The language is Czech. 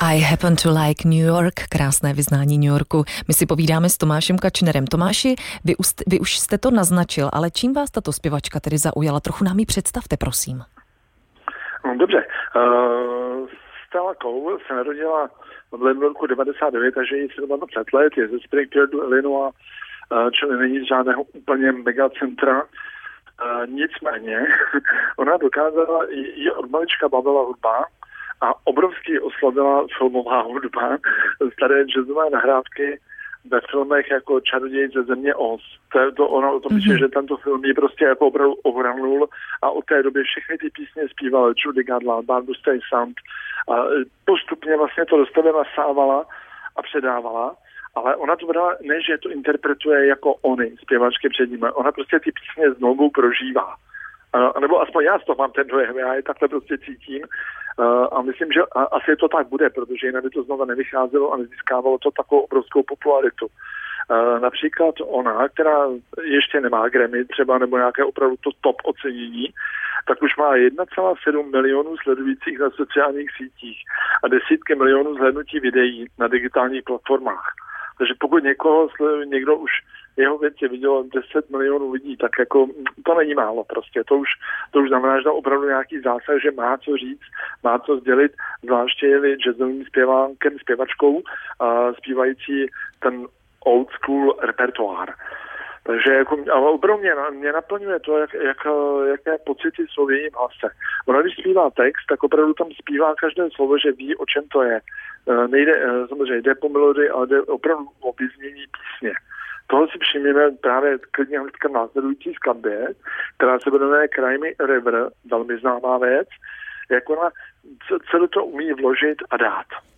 I happen to like New York, krásné vyznání New Yorku. My si povídáme s Tomášem Kačnerem. Tomáši, vy už jste to naznačil, ale čím vás tato zpěvačka tedy zaujala? Trochu nám ji představte, prosím. No, dobře. Stella Cole se narodila v lednu roku 99, takže jí 27 let, je ze Springfieldu, Illinois, čili není z žádného úplně megacentra. Nicméně ona dokázala, jí od malička bavila hudba a obrovsky oslavila filmová hudba, staré jazzové nahrávky ve filmech jako Čaroděj ze země Oz. Ona o tom píše, že tento film ji prostě jako opravdu ovranul a od té doby všechny ty písně zpívala Judy Garland, Barbra Streisand a postupně vlastně to do sebe nasávala a předávala, ale ona to brala, ne, že to interpretuje jako oni, zpěvačky před nimi, ona prostě ty písně znovu prožívá. Nebo aspoň já z toho mám ten dojem, já je takhle prostě cítím a myslím, že asi to tak bude, protože jinak by to znova nevycházelo a nezískávalo to takovou obrovskou popularitu. Například ona, která ještě nemá Grammy třeba nebo nějaké opravdu to top ocenění, tak už má 1,7 milionů sledujících na sociálních sítích a desítky milionů zhlédnutí videí na digitálních platformách. Takže pokud někdo už jeho věci vidělo 10 milionů lidí, tak jako to není málo prostě. To už znamená, že to opravdu nějaký zásah, že má co říct, má co sdělit, zvláště je-li jazzovým zpěvákem, zpěvačkou, zpívající ten old school repertoár. Takže jako, ale opravdu mě naplňuje to, jaké pocity jsou v jejím hlase. Ona, když zpívá text, tak opravdu tam zpívá každé slovo, že ví, o čem to je. Nejde, samozřejmě jde po melodii, ale jde opravdu o vyznění písně. Toho si všimneme právě klidně hnedka v následující skladbě, která se jmenuje Cry River, velmi známá věc, jak ona celé to umí vložit a dát.